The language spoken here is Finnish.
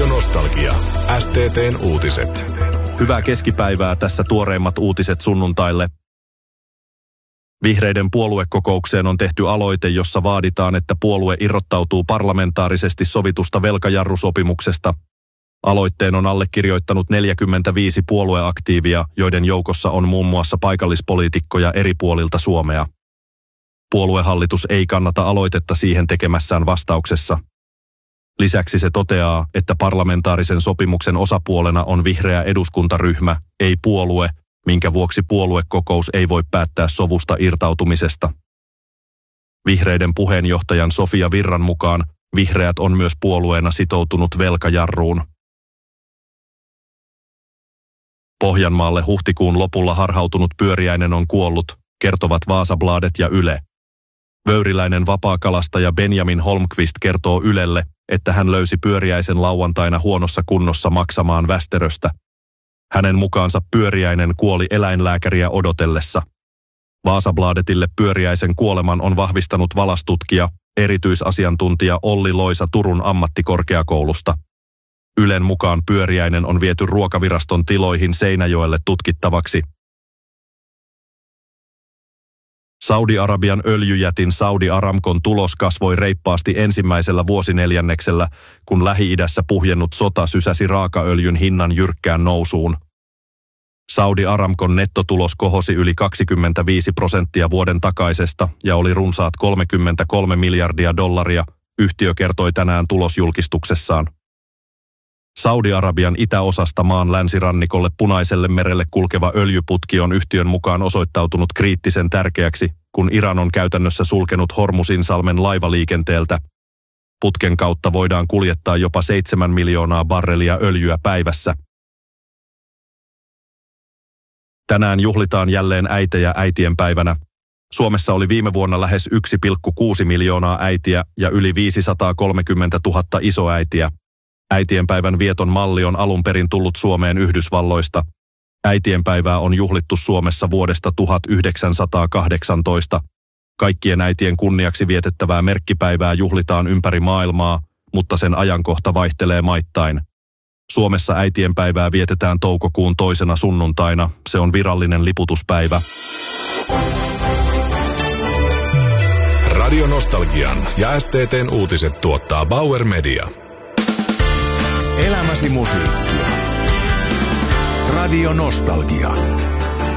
Radio Nostalgia. STT:n uutiset. Hyvää keskipäivää, tässä tuoreimmat uutiset sunnuntaille. Vihreiden puoluekokoukseen on tehty aloite, jossa vaaditaan, että puolue irrottautuu parlamentaarisesti sovitusta velkajarrusopimuksesta. Aloitteen on allekirjoittanut 45 puolueaktiivia, joiden joukossa on muun muassa paikallispoliitikkoja eri puolilta Suomea. Puoluehallitus ei kannata aloitetta siihen tekemässään vastauksessa. Lisäksi se toteaa, että parlamentaarisen sopimuksen osapuolena on vihreä eduskuntaryhmä, ei puolue, minkä vuoksi puoluekokous ei voi päättää sovusta irtautumisesta. Vihreiden puheenjohtajan Sofia Virran mukaan vihreät on myös puolueena sitoutunut velkajarruun. Pohjanmaalle huhtikuun lopulla harhautunut pyöriäinen on kuollut, kertovat Vasabladet ja Yle. Vöyriläinen vapaakalastaja Benjamin Holmqvist kertoo Ylelle, että hän löysi pyöriäisen lauantaina huonossa kunnossa maksamaan västeröstä. Hänen mukaansa pyöriäinen kuoli eläinlääkäriä odotellessa. Vasabladetille pyöriäisen kuoleman on vahvistanut valastutkija, erityisasiantuntija Olli Loisa Turun ammattikorkeakoulusta. Ylen mukaan pyöriäinen on viety Ruokaviraston tiloihin Seinäjoelle tutkittavaksi. Saudi-Arabian öljyjätin Saudi Aramcon tulos kasvoi reippaasti ensimmäisellä vuosineljänneksellä, kun Lähi-idässä puhjennut sota sysäsi raakaöljyn hinnan jyrkkään nousuun. Saudi Aramcon nettotulos kohosi yli 25% vuoden takaisesta ja oli runsaat $33 miljardia, yhtiö kertoi tänään tulosjulkistuksessaan. Saudi-Arabian itäosasta maan länsirannikolle Punaiselle merelle kulkeva öljyputki on yhtiön mukaan osoittautunut kriittisen tärkeäksi, kun Iran on käytännössä sulkenut Hormuzinsalmen laivaliikenteeltä. Putken kautta voidaan kuljettaa jopa 7 miljoonaa barrelia öljyä päivässä. Tänään juhlitaan jälleen äitejä äitienpäivänä. Suomessa oli viime vuonna lähes 1,6 miljoonaa äitiä ja yli 530 000 isoäitiä. Äitienpäivän vieton malli on alun perin tullut Suomeen Yhdysvalloista. Äitienpäivää on juhlittu Suomessa vuodesta 1918. Kaikkien äitien kunniaksi vietettävää merkkipäivää juhlitaan ympäri maailmaa, mutta sen ajankohta vaihtelee maittain. Suomessa äitienpäivää vietetään toukokuun 2. sunnuntaina. Se on virallinen liputuspäivä. Radio Nostalgian ja STT:n uutiset tuottaa Bauer Media. Elämäsi musiikkia. Radio Nostalgia.